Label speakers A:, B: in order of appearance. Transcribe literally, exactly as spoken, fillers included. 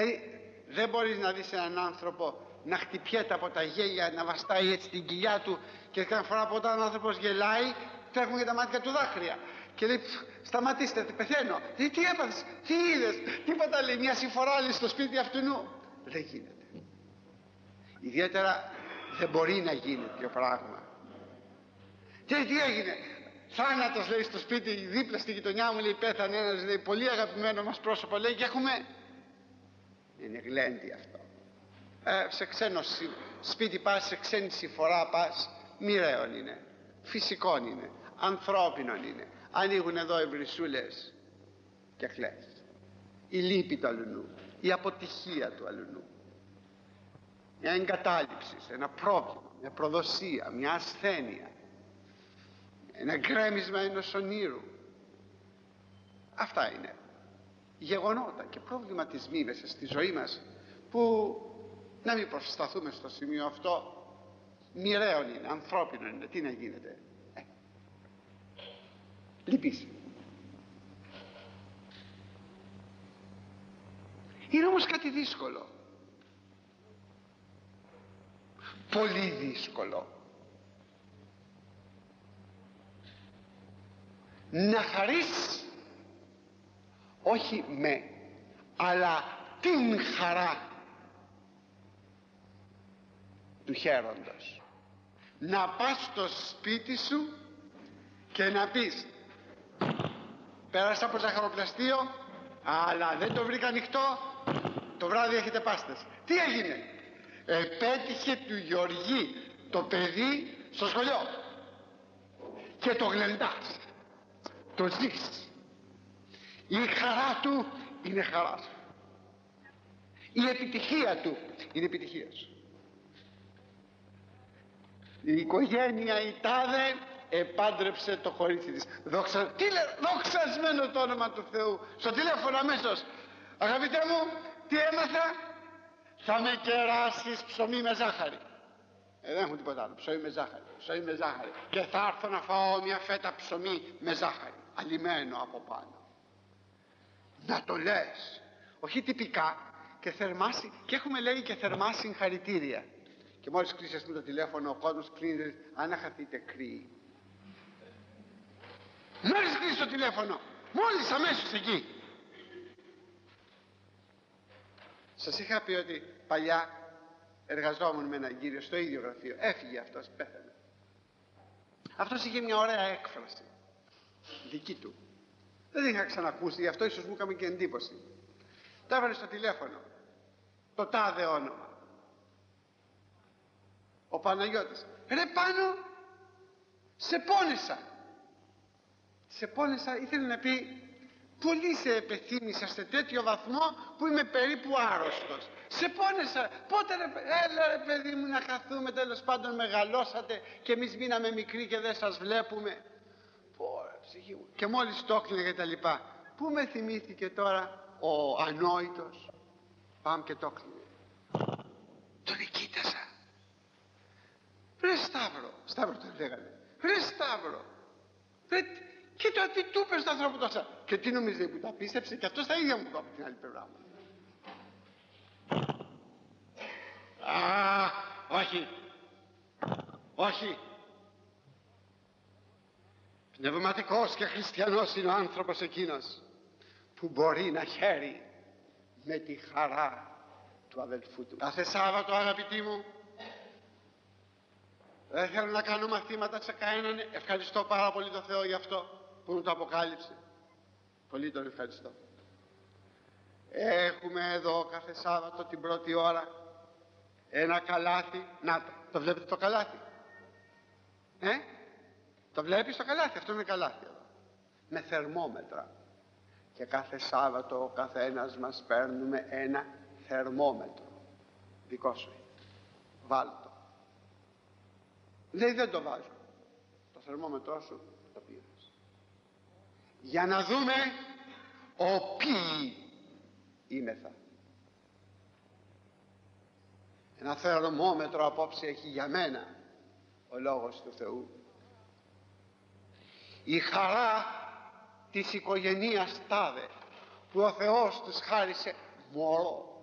A: Δηλαδή δεν μπορείς να δεις έναν άνθρωπο να χτυπιέται από τα γέλια, να βαστάει έτσι την κοιλιά του, και κάθε φορά που όταν ο άνθρωπος γελάει τρέχουν και τα μάτια του δάκρυα και λέει σταματήστε, πεθαίνω. Τι, τι έπαθες, τι είδες, τίποτα, λέει, μια συμφορά λέει στο σπίτι αυτού. Δεν γίνεται. Ιδιαίτερα δεν μπορεί να γίνει τέτοιο πράγμα. Και τι έγινε, θάνατος, λέει, στο σπίτι δίπλα στη γειτονιά μου, λέει, πέθανε ένας, λέει, πολύ αγαπημένο μας πρόσωπο, λέει, και έχουμε. Είναι γλέντι αυτό. Ε, σε ξένο σπίτι πας, σε ξένη συμφορά πας, μοιραίων είναι, φυσικών είναι, ανθρώπινων είναι. Ανοίγουν εδώ οι βρυσούλες και κλαις. Η λύπη του αλουνού, η αποτυχία του αλουνού, μια εγκατάλειψη, ένα πρόβλημα, μια προδοσία, μια ασθένεια, ένα γκρέμισμα ενός ονείρου. Αυτά είναι γεγονότα και προβληματισμοί μέσα στη ζωή μας, που να μην προσταθούμε στο σημείο αυτό. Μοιραίων είναι, ανθρώπινο είναι, τι να γίνεται. ε. Λυπείς. Είναι όμως κάτι δύσκολο, πολύ δύσκολο, να χαρείς όχι με, αλλά την χαρά του χαίροντος. Να πας στο σπίτι σου και να πεις πέρασα από ζαχαροπλαστείο, αλλά δεν το βρήκα ανοιχτό, το βράδυ έχετε πάστες. Τι έγινε? Επέτυχε του Γεωργή το παιδί στο σχολείο και το γλεντάς, το ζεις. Η χαρά του είναι χαρά σου, η επιτυχία του είναι επιτυχία σου. Η οικογένεια η τάδε επάντρεψε το κορίτσι της. Δόξα... Τι λέ... Δοξασμένο το όνομα του Θεού. Στο τηλέφωνο αμέσως, αγαπητέ μου, τι έμαθα? Θα με κεράσεις ψωμί με ζάχαρη. Ε, δεν έχω τίποτα άλλο, ψωμί με ζάχαρη, ψωμί με ζάχαρη. Και θα έρθω να φάω μια φέτα ψωμί με ζάχαρη, αλιμένο από πάνω. Να το λες, όχι τυπικά, και θερμά, και έχουμε, λέει, και θερμά συγχαρητήρια. Και μόλις κλείσεις το τηλέφωνο, ο κόσμος κλείνει, αν αχαθείτε κρύοι. Μόλις κλείσεις το τηλέφωνο, μόλις αμέσως εκεί. Σας είχα πει ότι παλιά εργαζόμουν με έναν κύριο στο ίδιο γραφείο. Έφυγε αυτός, πέθανε. Αυτός είχε μια ωραία έκφραση δική του, δεν την είχα ξανακούσει, γι' αυτό ίσως μου έκαμε και εντύπωση. Τα έβαλε στο τηλέφωνο το τάδε όνομα, ο Παναγιώτης. Ρε Πάνο, σε πόνεσα. Σε πόνεσα ήθελε να πει πολύ σε επεθύμησα σε τέτοιο βαθμό που είμαι περίπου άρρωστος. Σε πόνεσα. Πότε ρε, έλα ρε παιδί μου να χαθούμε, τέλος πάντων μεγαλώσατε και εμείς μείναμε μικροί και δεν σας βλέπουμε. Πόρα ψυχή μου. Και μόλις το έκλεινε και τα λοιπά, πού με θυμήθηκε τώρα ο ανόητος? Πάμε και το έκλεινε. Τον κοίτασα. Ρε Σταύρο, Σταύρο τον λέγανε. Ρε Σταύρο, ρε, κοίτα τι του είπες στον άνθρωπο τόσα. Και τι νομίζετε που τα πίστεψε? Και αυτός τα ίδια μου είπε από την άλλη πλευρά μου. Α, όχι, όχι. Πνευματικός και χριστιανός είναι ο άνθρωπος εκείνος που μπορεί να χαίρει με τη χαρά του αδελφού του. Κάθε Σάββατο, αγαπητοί μου, δεν θέλω να κάνω μαθήματα σε κανέναν. Ευχαριστώ πάρα πολύ τον Θεό για αυτό που μου το αποκάλυψε. Πολύ τον ευχαριστώ. Έχουμε εδώ κάθε Σάββατο την πρώτη ώρα ένα καλάθι. Να το, το βλέπετε το καλάθι? Ε, το βλέπεις το καλάθι? Αυτό είναι καλάθι εδώ, με θερμόμετρα. Και κάθε Σάββατο ο καθένας μας παίρνουμε ένα θερμόμετρο. Δικό σου. Βάλ' το. Λέει δεν το βάζω. Το θερμόμετρό σου το πήρες. Για να δούμε ο ποιοι είμεθα. Ένα θερμόμετρο απόψε έχει για μένα ο Λόγος του Θεού. Η χαρά της οικογενείας τάδε που ο Θεός τους χάρισε μωρό.